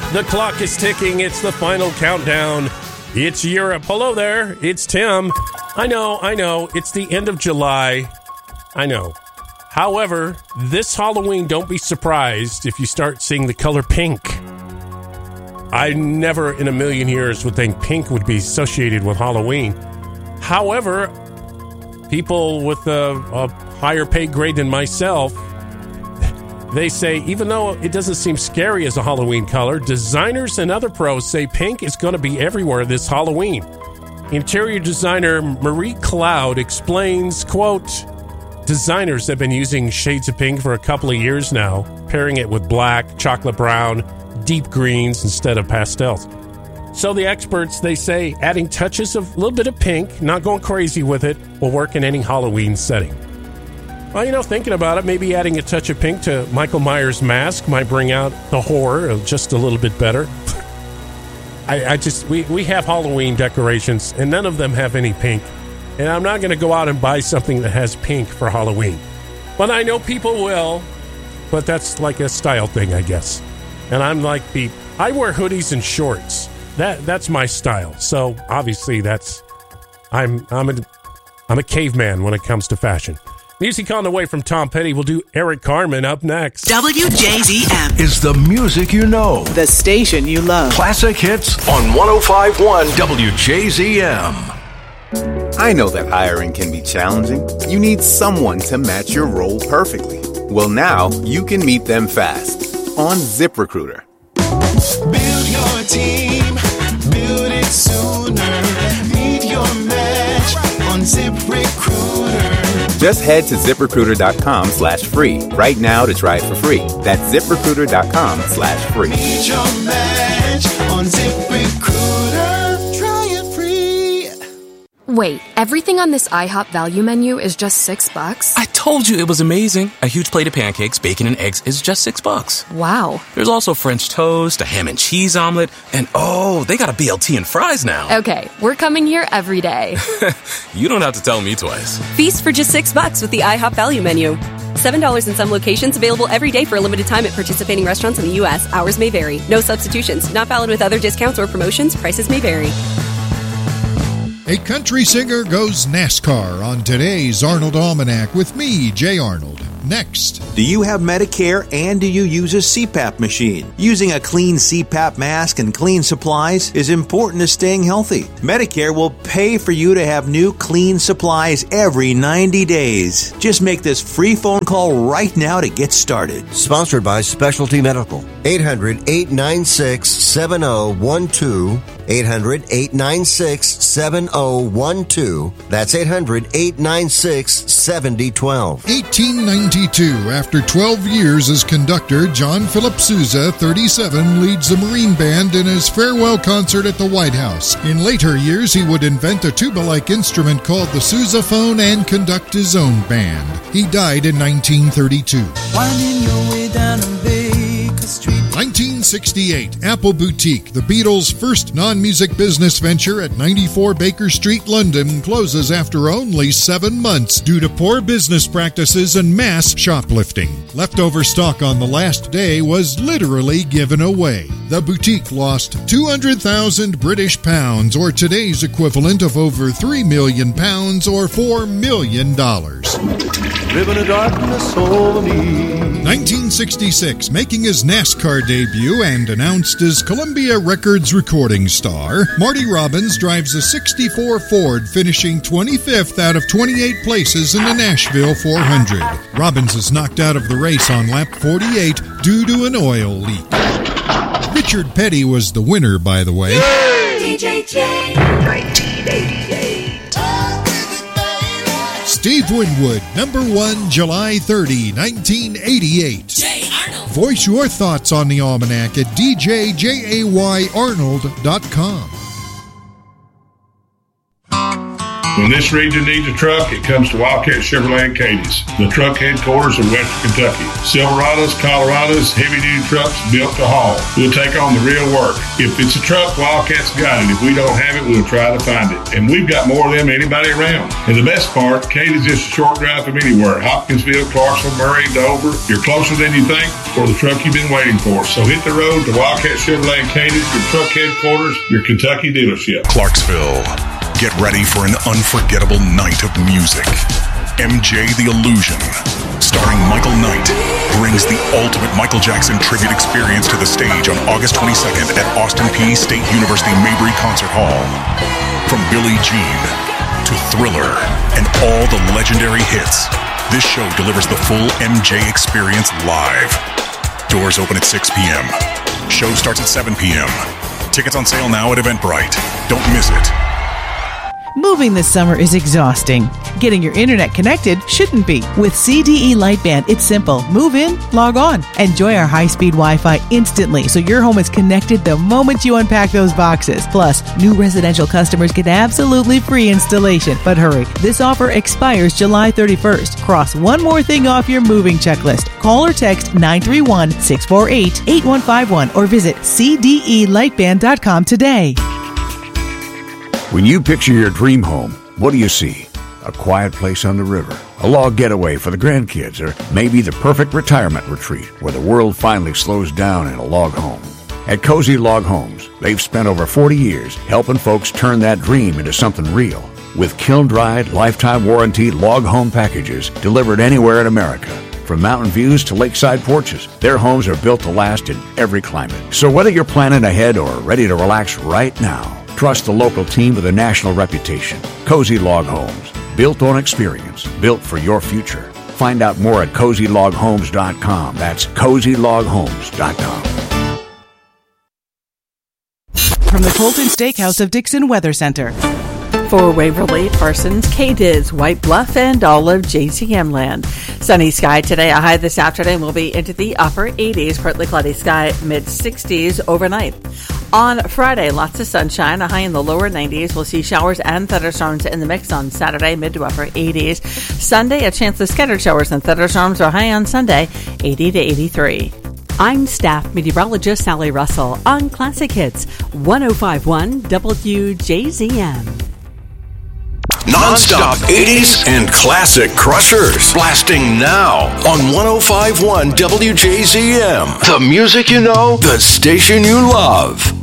The clock is ticking. It's the final countdown. It's Europe. Hello there. It's Tim. I know. It's the end of July. I know. However, this Halloween, don't be surprised if you start seeing the color pink. I never in a million years would think pink would be associated with Halloween. However, people with a higher pay grade than myself, they say, even though it doesn't seem scary as a Halloween color, designers and other pros say pink is going to be everywhere this Halloween. Interior designer Marie Cloud explains, quote, designers have been using shades of pink for a couple of years now, pairing it with black, chocolate brown, deep greens instead of pastels. So the experts, they say, adding touches of a little bit of pink, not going crazy with it, will work in any Halloween setting. Well, thinking about it, maybe adding a touch of pink to Michael Myers' mask might bring out the horror just a little bit better. We have Halloween decorations, and none of them have any pink. And I'm not going to go out and buy something that has pink for Halloween. But I know people will, but that's like a style thing, I guess. And I'm like I wear hoodies and shorts. That's my style. So obviously I'm a caveman when it comes to fashion. Music on the way from Tom Petty. We'll do Eric Carmen up next. WJZM is the music you know. The station you love. Classic hits on 105.1 WJZM. I know that hiring can be challenging. You need someone to match your role perfectly. Well, now you can meet them fast on ZipRecruiter. Build your team. Build it sooner. Meet your match on ZipRecruiter. Just head to ZipRecruiter.com/free right now to try it for free. That's ZipRecruiter.com/free. Meet your match on ZipRecruiter. Try it free. Wait, everything on this IHOP value menu is just $6? I told you it was amazing. A huge plate of pancakes, bacon, and eggs is just $6. Wow. There's also French toast, a ham and cheese omelet, and they got a BLT and fries now. Okay, we're coming here every day. You don't have to tell me twice. Feast for just $6 with the IHOP value menu. $7 in some locations, available every day for a limited time at participating restaurants in the U.S. Hours may vary. No substitutions. Not valid with other discounts or promotions. Prices may vary. A country singer goes NASCAR on today's Arnold Almanac with me, Jay Arnold. Next. Do you have Medicare and do you use a CPAP machine? Using a clean CPAP mask and clean supplies is important to staying healthy. Medicare will pay for you to have new clean supplies every 90 days. Just make this free phone call right now to get started. Sponsored by Specialty Medical. 800-896-7012. 800-896-7012. That's 800-896-7012. 1892. After 12 years as conductor, John Philip Sousa, 37, leads the Marine Band in his farewell concert at the White House. In later years, he would invent a tuba-like instrument called the sousaphone and conduct his own band. He died in 1932. Winding your way down on Baker Street. 1968, Apple Boutique, the Beatles' first non-music business venture at 94 Baker Street, London, closes after only 7 months due to poor business practices and mass shoplifting. Leftover stock on the last day was literally given away. The boutique lost 200,000 British pounds, or today's equivalent of over 3 million pounds, or $4 million. Living in darkness over me. 1966, making his NASCAR debut and announced as Columbia Records recording star, Marty Robbins drives a 64 Ford, finishing 25th out of 28 places in the Nashville 400. Robbins is knocked out of the race on lap 48 due to an oil leak. Richard Petty was the winner, by the way. DJJ 1988. Steve Winwood, number 1, July 30, 1988. Jay Arnold. Voice your thoughts on the almanac at djjayarnold.com. When this region needs a truck, it comes to Wildcat Chevrolet in Cadiz, the truck headquarters of Western Kentucky. Silverados, Colorados, heavy-duty trucks built to haul. We'll take on the real work. If it's a truck, Wildcat's got it. If we don't have it, we'll try to find it. And we've got more of them than anybody around. And the best part, Cadiz is just a short drive from anywhere. Hopkinsville, Clarksville, Murray, Dover. You're closer than you think for the truck you've been waiting for. So hit the road to Wildcat Chevrolet in Cadiz, your truck headquarters, your Kentucky dealership. Clarksville. Get ready for an unforgettable night of music. MJ the Illusion, starring Michael Knight, brings the ultimate Michael Jackson tribute experience to the stage on August 22nd at Austin Peay State University Mabry Concert Hall. From Billie Jean to Thriller and all the legendary hits, this show delivers the full MJ experience live. Doors open at 6 p.m. Show starts at 7 p.m. Tickets on sale now at Eventbrite. Don't miss it. Moving this summer is exhausting. Getting your internet connected shouldn't be. With CDE Lightband, it's simple. Move in, log on. Enjoy our high-speed Wi-Fi instantly so your home is connected the moment you unpack those boxes. Plus, new residential customers get absolutely free installation. But hurry, this offer expires July 31st. Cross one more thing off your moving checklist. Call or text 931-648-8151 or visit cdelightband.com today. When you picture your dream home, what do you see? A quiet place on the river, a log getaway for the grandkids, or maybe the perfect retirement retreat where the world finally slows down in a log home. At Cozy Log Homes, they've spent over 40 years helping folks turn that dream into something real. With kiln-dried, lifetime warranty log home packages delivered anywhere in America. From mountain views to lakeside porches, their homes are built to last in every climate. So whether you're planning ahead or ready to relax right now, trust the local team with a national reputation. Cozy Log Homes. Built on experience. Built for your future. Find out more at CozyLogHomes.com. That's CozyLogHomes.com. From the Colton Steakhouse of Dixon Weather Center. For Waverly, Parsons, Cadiz, White Bluff, and all of JCM land. Sunny sky today. A high this afternoon will be into the upper 80s. Partly cloudy sky, mid-60s overnight. On Friday, lots of sunshine. A high in the lower 90s. We'll see showers and thunderstorms in the mix on Saturday, mid to upper 80s. Sunday, a chance of scattered showers and thunderstorms are high on Sunday, 80 to 83. I'm staff meteorologist Sally Russell on Classic Hits 105.1 WJZM. Non-stop 80s and classic crushers. Blasting now on 105.1 WJZM. The music you know, the station you love.